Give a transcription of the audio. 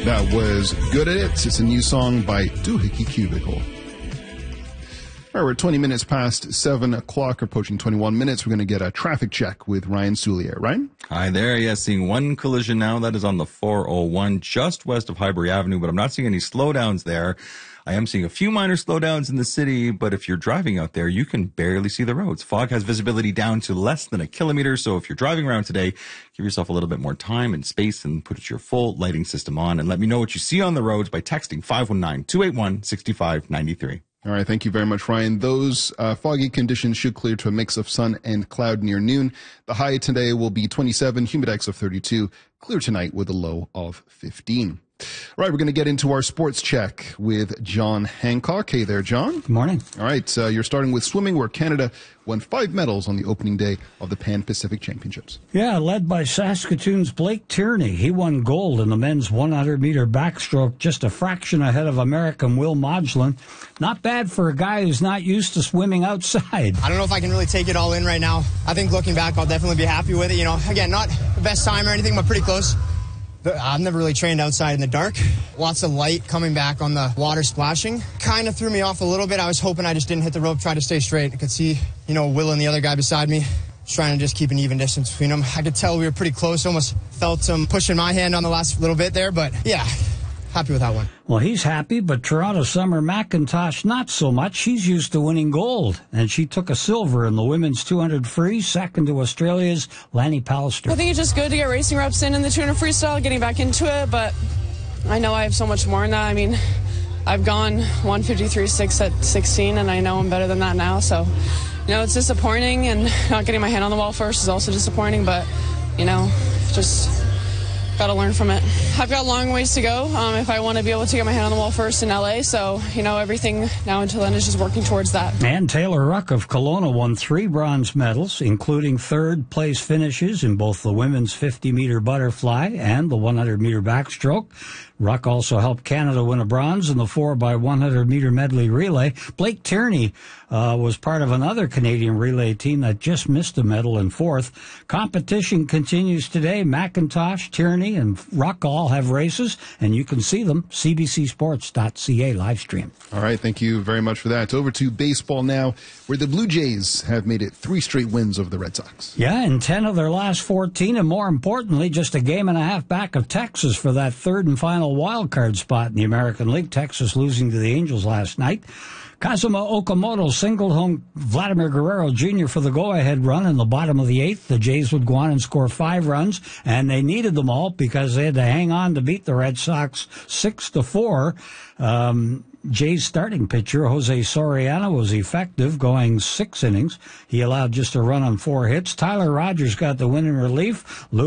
That was Good at It. It's a new song by Doohickey Cubicle. All right, we're 20 minutes past 7 o'clock, approaching 21 minutes. We're going to get a traffic check with Ryan Soulier. Ryan? Hi there. Yes, seeing one collision now. That is on the 401 just west of Highbury Avenue, but I'm not seeing any slowdowns there. I am seeing a few minor slowdowns in the city, but if you're driving out there, you can barely see the roads. Fog has visibility down to less than a kilometer, so if you're driving around today, give yourself a little bit more time and space and put your full lighting system on. And let me know what you see on the roads by texting 519-281-6593. All right, thank you very much, Ryan. Those foggy conditions should clear to a mix of sun and cloud near noon. The high today will be 27, humidex of 32, clear tonight with a low of 15. All right, we're going to get into our sports check with John Hancock. Hey there, John. Good morning. All right, you're starting with swimming, where Canada won 5 medals on the opening day of the Pan-Pacific Championships. Yeah, led by Saskatoon's Blake Tierney. He won gold in the men's 100-meter backstroke, just a fraction ahead of American Will Modglin. Not bad for a guy who's not used to swimming outside. I don't know if I can really take it all in right now. I think looking back, I'll definitely be happy with it. You know, again, not the best time or anything, but pretty close. I've never really trained outside in the dark. Lots of light coming back on the water splashing. Kind of threw me off a little bit. I was hoping I just didn't hit the rope, try to stay straight. I could see, Will and the other guy beside me, trying to just keep an even distance between them. I could tell we were pretty close, almost felt some pushing my hand on the last little bit there, but yeah, happy with that one. Well, he's happy, but Toronto Summer McIntosh not so much. She's used to winning gold, and she took a silver in the women's 200 free, second to Australia's Lanny Pallister. I think it's just good to get racing reps in the 200 freestyle, getting back into it, but I know I have so much more than that. I mean, I've gone 153.6 at 16, and I know I'm better than that now, so, it's disappointing, and not getting my hand on the wall first is also disappointing, but, just got to learn from it. I've got a long ways to go if I want to be able to get my hand on the wall first in LA, so everything now until then is just working towards that. And Taylor Ruck of Kelowna won 3 bronze medals, including third place finishes in both the women's 50-meter butterfly and the 100-meter backstroke. Ruck also helped Canada win a bronze in the 4x100-meter medley relay. Blake Tierney was part of another Canadian relay team that just missed a medal in fourth. Competition continues today. McIntosh, Tierney, and Ruck all have races, and you can see them, cbcsports.ca live stream. All right, thank you very much for that. Over to baseball now, where the Blue Jays have made it 3 straight wins over the Red Sox. Yeah, in 10 of their last 14, and more importantly, just a game and a half back of Texas for that third and final wild card spot in the American League. Texas losing to the Angels last night. Kazuma Okamoto singled home Vladimir Guerrero Jr. for the go-ahead run in the bottom of the 8th. The Jays would go on and score 5 runs, and they needed them all because they had to hang on to beat the Red Sox 6-4. Jays starting pitcher Jose Soriano was effective, going 6 innings. He allowed just a run on 4 hits. Tyler Rogers got the win in relief.